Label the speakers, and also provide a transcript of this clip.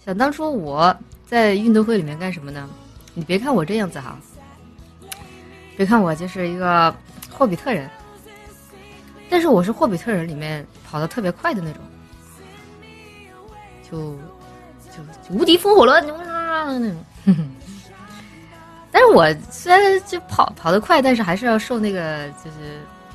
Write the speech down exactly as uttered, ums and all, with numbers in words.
Speaker 1: 想当初我在运动会里面干什么呢？你别看我这样子哈，别看我就是一个霍比特人，但是我是霍比特人里面跑得特别快的那种，就就就无敌风火轮那种。但是我虽然就跑跑得快，但是还是要受那个就是